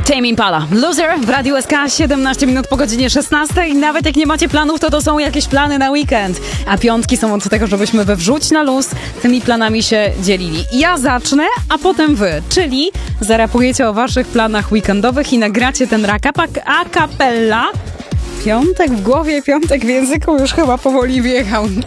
Tame Impala, Loser w Radiu SK, 17 minut po godzinie 16 i nawet jak nie macie planów, to są jakieś plany na weekend. A piątki są od tego, żebyśmy we wrzuć na luz tymi planami się dzielili. Ja zacznę, a potem wy, czyli zarapujecie o waszych planach weekendowych i nagracie ten rakapak a cappella. Piątek w głowie, piątek w języku już chyba powoli wjechał.